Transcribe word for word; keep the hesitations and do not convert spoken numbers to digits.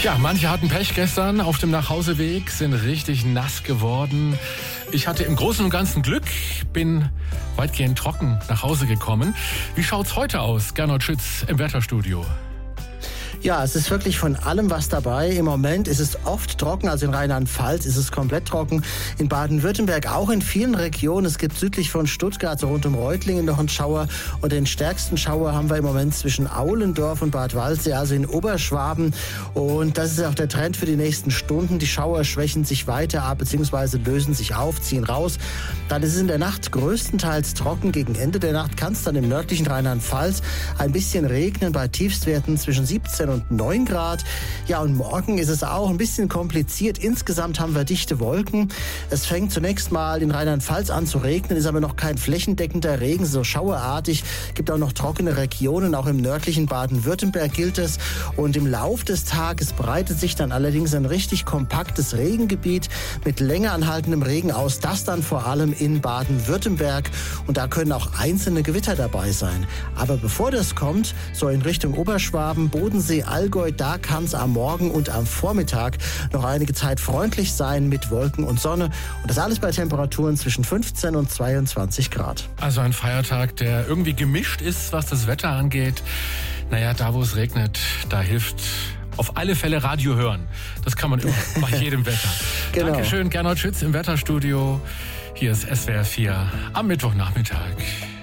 Ja, manche hatten Pech gestern auf dem Nachhauseweg, sind richtig nass geworden. Ich hatte im Großen und Ganzen Glück, bin weitgehend trocken nach Hause gekommen. Wie schaut's heute aus, Gernot Schütz im Wetterstudio? Ja, es ist wirklich von allem was dabei. Im Moment ist es oft trocken, also in Rheinland-Pfalz ist es komplett trocken. In Baden-Württemberg auch in vielen Regionen. Es gibt südlich von Stuttgart, so rund um Reutlingen, noch einen Schauer. Und den stärksten Schauer haben wir im Moment zwischen Aulendorf und Bad Waldsee, also in Oberschwaben. Und das ist auch der Trend für die nächsten Stunden. Die Schauer schwächen sich weiter ab, beziehungsweise lösen sich auf, ziehen raus. Dann ist es in der Nacht größtenteils trocken. Gegen Ende der Nacht kann es dann im nördlichen Rheinland-Pfalz ein bisschen regnen, bei Tiefstwerten zwischen siebzehn und neun Grad. Ja, und morgen ist es auch ein bisschen kompliziert. Insgesamt haben wir dichte Wolken. Es fängt zunächst mal in Rheinland-Pfalz an zu regnen, ist aber noch kein flächendeckender Regen, so schauerartig. Gibt auch noch trockene Regionen, auch im nördlichen Baden-Württemberg gilt es. Und im Lauf des Tages breitet sich dann allerdings ein richtig kompaktes Regengebiet mit länger anhaltendem Regen aus. Das dann vor allem in Baden-Württemberg. Und da können auch einzelne Gewitter dabei sein. Aber bevor das kommt, so in Richtung Oberschwaben, Bodensee, Allgäu, da kann es am Morgen und am Vormittag noch einige Zeit freundlich sein mit Wolken und Sonne. Und das alles bei Temperaturen zwischen fünfzehn und zweiundzwanzig Grad. Also ein Feiertag, der irgendwie gemischt ist, was das Wetter angeht. Naja, da wo es regnet, da hilft auf alle Fälle Radio hören. Das kann man immer, bei jedem Wetter. Genau. Dankeschön, Gernot Schütz im Wetterstudio. Hier ist S W R vier am Mittwochnachmittag.